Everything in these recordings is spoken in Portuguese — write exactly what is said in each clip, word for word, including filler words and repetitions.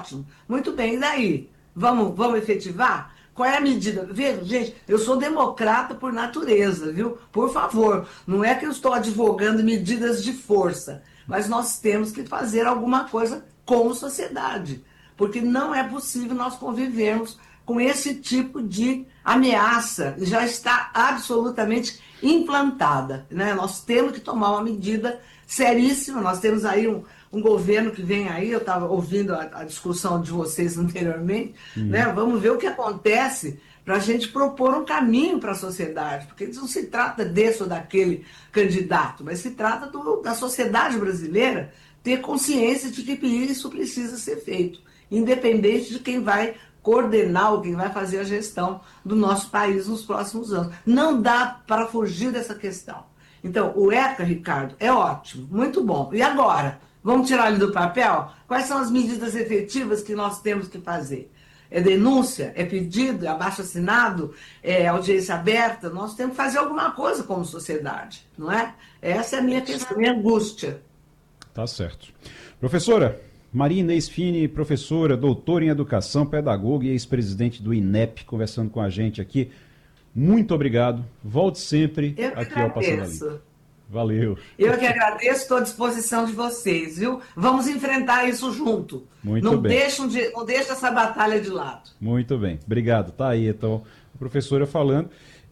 ótimo. Muito bem, e daí? Vamos, vamos efetivar? Qual é a medida? Veja, gente, eu sou democrata por natureza, viu? Por favor, não é que eu estou advogando medidas de força, mas nós temos que fazer alguma coisa como sociedade, porque não é possível nós convivermos com esse tipo de ameaça, já está absolutamente implantada, né? Nós temos que tomar uma medida seríssima, nós temos aí um, um governo que vem aí, eu estava ouvindo a, a discussão de vocês anteriormente, uhum. né? Vamos ver o que acontece para a gente propor um caminho para a sociedade, porque não se trata desse ou daquele candidato, mas se trata do, da sociedade brasileira ter consciência de que isso precisa ser feito, independente de quem vai coordenar ou quem vai fazer a gestão do nosso país nos próximos anos. Não dá para fugir dessa questão. Então, o ECA, Ricardo, é ótimo, muito bom. E agora? Vamos tirar ele do papel? Quais são as medidas efetivas que nós temos que fazer? É denúncia? É pedido? É abaixo-assinado? É audiência aberta? Nós temos que fazer alguma coisa como sociedade, não é? Essa é a minha questão, a minha angústia. Tá certo. Professora Maria Inês Fini, professora, doutora em educação, pedagoga e ex-presidente do I N E P, conversando com a gente aqui. Muito obrigado. Volte sempre aqui ao Passando a Limpo. Valeu. Eu que agradeço, estou à disposição de vocês, viu? Vamos enfrentar isso junto. Muito não bem. Deixam de, não deixa essa batalha de lado. Muito bem. Obrigado. Tá aí, então, a professora falando,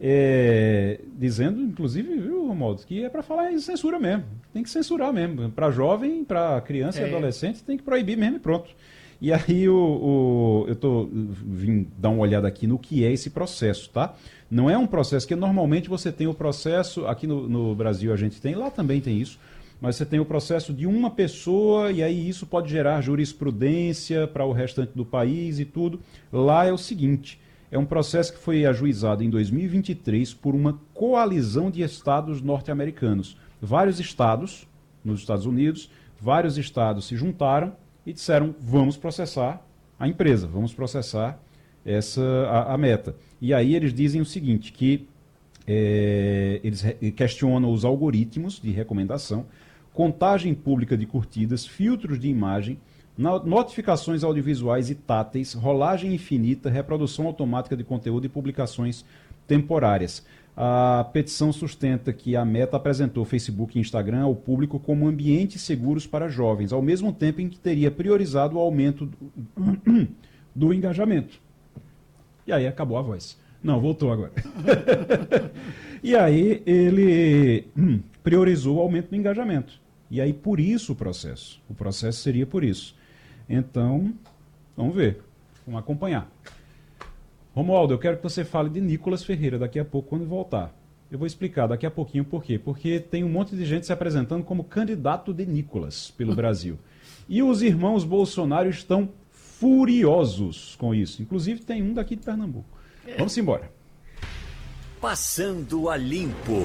é, dizendo, inclusive, viu, Romualdo, que é para falar em censura mesmo. Tem que censurar mesmo. Para jovem, para criança é. e adolescente, tem que proibir mesmo e pronto. E aí o, o, eu tô, vim dar uma olhada aqui no que é esse processo, tá? Não é um processo que normalmente você tem o processo, aqui no, no Brasil a gente tem, lá também tem isso, mas você tem o processo de uma pessoa e aí isso pode gerar jurisprudência para o restante do país e tudo. Lá é o seguinte, é um processo que foi ajuizado em dois mil e vinte e três por uma coalizão de estados norte-americanos. Vários estados, nos Estados Unidos, vários estados se juntaram e disseram, vamos processar a empresa, vamos processar essa, a, a Meta. E aí eles dizem o seguinte, que é, eles questionam os algoritmos de recomendação, contagem pública de curtidas, filtros de imagem, notificações audiovisuais e táteis, rolagem infinita, reprodução automática de conteúdo e publicações temporárias. A petição sustenta que a Meta apresentou Facebook e Instagram ao público como ambientes seguros para jovens, ao mesmo tempo em que teria priorizado o aumento do, do engajamento. E aí acabou a voz. Não, voltou agora. E aí ele hum, priorizou o aumento do engajamento. E aí por isso o processo. O processo seria por isso. Então, vamos ver. Vamos acompanhar. Romualdo, eu quero que você fale de Nicolas Ferreira daqui a pouco, quando voltar. Eu vou explicar daqui a pouquinho por quê. Porque tem um monte de gente se apresentando como candidato de Nicolas pelo Brasil. E os irmãos Bolsonaro estão furiosos com isso. Inclusive tem um daqui de Pernambuco. Vamos embora. Passando a Limpo.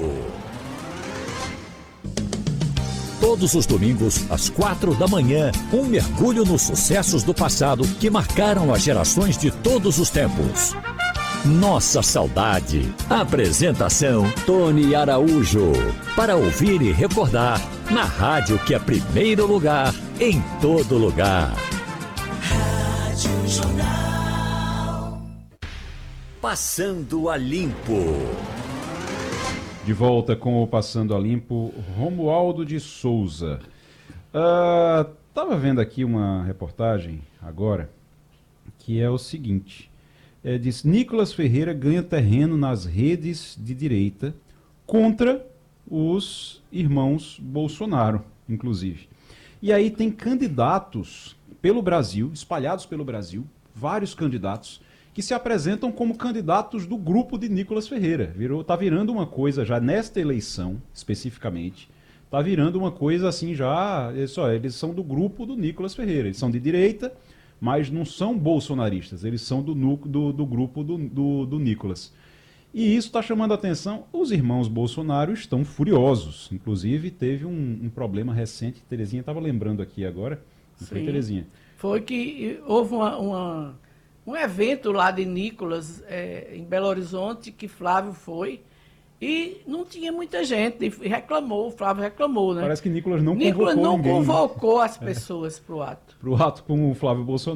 Todos os domingos, às quatro da manhã, um mergulho nos sucessos do passado que marcaram as gerações de todos os tempos. Nossa Saudade. Apresentação, Tony Araújo. Para ouvir e recordar, na rádio que é primeiro lugar, em todo lugar. Rádio Jornal. Passando a Limpo. De volta com o Passando a Limpo, Romualdo de Souza. Estava uh, vendo aqui uma reportagem agora, que é o seguinte. É, diz, Nicolas Ferreira ganha terreno nas redes de direita contra os irmãos Bolsonaro, inclusive. E aí tem candidatos pelo Brasil, espalhados pelo Brasil, vários candidatos, que se apresentam como candidatos do grupo de Nicolas Ferreira. Virou, tá virando uma coisa já nesta eleição, especificamente, tá virando uma coisa assim já, só, eles são do grupo do Nicolas Ferreira, eles são de direita, mas não são bolsonaristas, eles são do, do, do grupo do, do, do Nicolas. E isso está chamando a atenção, os irmãos Bolsonaro estão furiosos, inclusive teve um, um problema recente, Terezinha estava lembrando aqui agora, não foi, Terezinha? Foi que houve uma... uma... um evento lá de Nicolas, é, em Belo Horizonte, que Flávio foi, e não tinha muita gente, e reclamou, o Flávio reclamou, né? Parece que Nicolas não Nicolas convocou não ninguém. convocou as pessoas para o ato. Para o ato com o Flávio Bolsonaro.